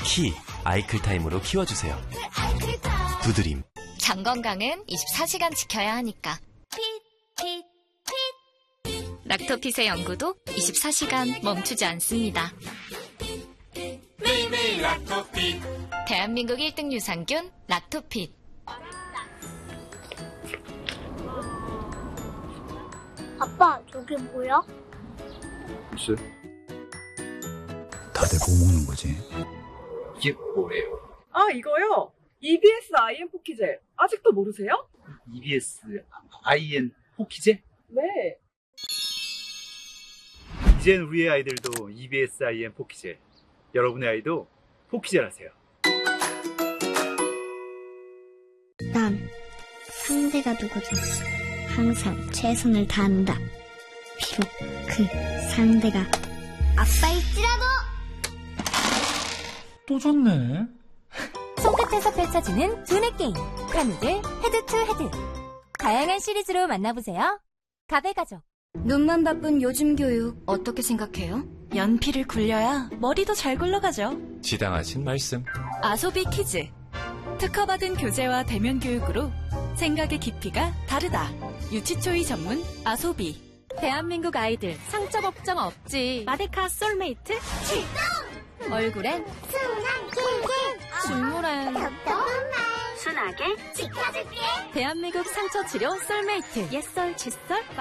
키 아이클타임으로 키워주세요. 두드림. 장 건강은 24시간 지켜야 하니까. 락토핏의 연구도 24시간 멈추지 않습니다. 매일매일 락토핏. 대한민국 1등 유산균 락토핏. 아빠, 저게 뭐야? 글쎄. 다들 뭐 먹는 거지? 이게 뭐래요? 아, 이거요? EBS IM 포키젤. 아직도 모르세요? EBS IN 포키제? 네. 이젠 우리의 아이들도 EBS IN 포키제. 여러분의 아이도 포키젤 하세요. 난 상대가 누구든 항상 최선을 다한다. 비록 그 상대가 아빠일지라도. 또 졌네. 손끝에서 펼쳐지는 두뇌 게임 크라미들 헤드 투 헤드. 다양한 시리즈로 만나보세요. 가베가족. 눈만 바쁜 요즘 교육 어떻게 생각해요? 연필을 굴려야 머리도 잘 굴러가죠. 지당하신 말씀. 아소비 키즈. 특허받은 교재와 대면 교육으로 생각의 깊이가 다르다. 유치초이 전문 아소비. 대한민국 아이들 상처 걱정 없지. 마데카 솔메이트 출동. 얼굴엔 순한 꿀꿀, 눈물엔 순하게 지켜줄게. 대한민국 상처 치료 솔메이트. 옛설 칫솔